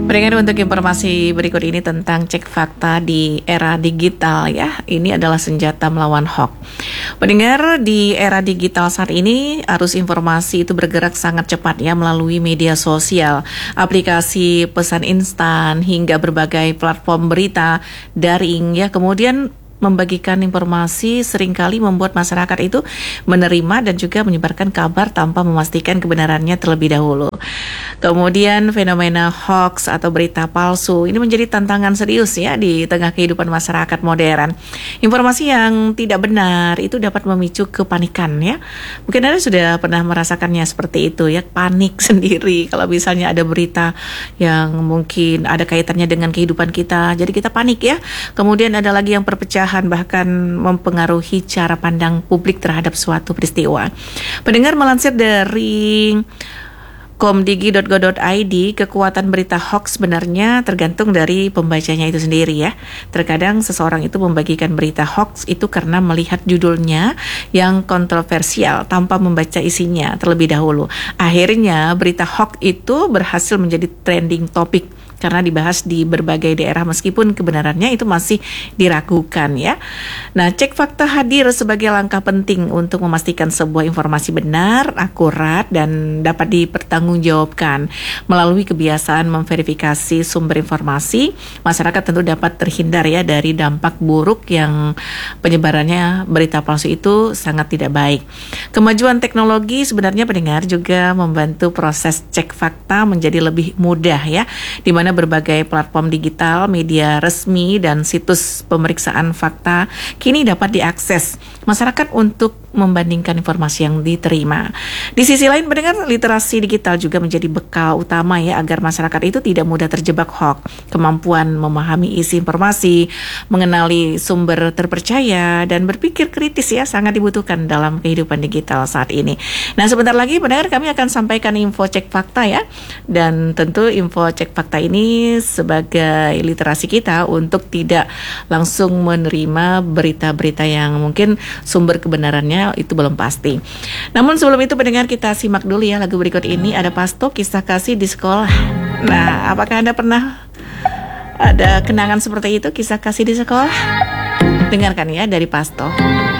Pendengar, untuk informasi berikut ini tentang cek fakta di era digital ya. Ini adalah senjata melawan hoax. Pendengar, di era digital saat ini arus informasi itu bergerak sangat cepat ya melalui media sosial, aplikasi pesan instan hingga berbagai platform berita daring ya. Kemudian membagikan informasi seringkali membuat masyarakat itu menerima dan juga menyebarkan kabar tanpa memastikan kebenarannya terlebih dahulu. Kemudian fenomena hoax atau berita palsu ini menjadi tantangan serius ya di tengah kehidupan masyarakat modern. Informasi yang tidak benar itu dapat memicu kepanikan ya. Mungkin Anda sudah pernah merasakannya seperti itu ya, panik sendiri kalau misalnya ada berita yang mungkin ada kaitannya dengan kehidupan kita. Jadi kita panik ya. Kemudian ada lagi yang perpecahan, bahkan mempengaruhi cara pandang publik terhadap suatu peristiwa. Pendengar, melansir dari komdigi.go.id, kekuatan berita hoax sebenarnya tergantung dari pembacanya itu sendiri ya. Terkadang seseorang itu membagikan berita hoax itu karena melihat judulnya yang kontroversial tanpa membaca isinya terlebih dahulu. Akhirnya berita hoax itu berhasil menjadi trending topik karena dibahas di berbagai daerah meskipun kebenarannya itu masih diragukan ya. Nah, cek fakta hadir sebagai langkah penting untuk memastikan sebuah informasi benar, akurat, dan dapat dipertanggungjawabkan. Melalui kebiasaan memverifikasi sumber informasi, masyarakat tentu dapat terhindar ya dari dampak buruk yang penyebarannya berita palsu itu sangat tidak baik. Kemajuan teknologi sebenarnya, pendengar, juga membantu proses cek fakta menjadi lebih mudah ya, di mana berbagai platform digital, media resmi, dan situs pemeriksaan fakta kini dapat diakses masyarakat untuk membandingkan informasi yang diterima. Di sisi lain, pendengar, literasi digital juga menjadi bekal utama ya agar masyarakat itu tidak mudah terjebak hoax. Kemampuan memahami isi informasi, mengenali sumber terpercaya, dan berpikir kritis ya sangat dibutuhkan dalam kehidupan digital saat ini. Nah, sebentar lagi pendengar kami akan sampaikan info cek fakta ya. Dan tentu info cek fakta ini sebagai literasi kita untuk tidak langsung menerima berita-berita yang mungkin sumber kebenarannya itu belum pasti. Namun sebelum itu, pendengar, kita simak dulu ya lagu berikut ini. Ada Pasto, Kisah Kasih di Sekolah. Nah, apakah Anda pernah ada kenangan seperti itu, kisah kasih di sekolah? Dengarkan ya dari Pasto.